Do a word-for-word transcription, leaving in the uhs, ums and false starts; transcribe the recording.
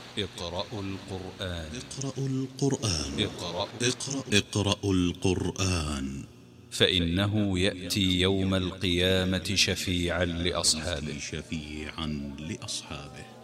اقرأوا القرآن. اقرأوا القرآن. اقرأوا اقرأ اقرأوا القرآن، فإنه يأتي يوم القيامة شفيعا لأصحابه شفيعا لأصحابه